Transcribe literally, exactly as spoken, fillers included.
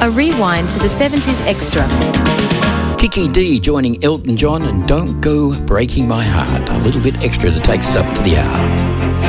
A rewind to the seventies extra. Kiki D joining Elton John and Don't Go Breaking My Heart. A little bit extra to take us up to the hour.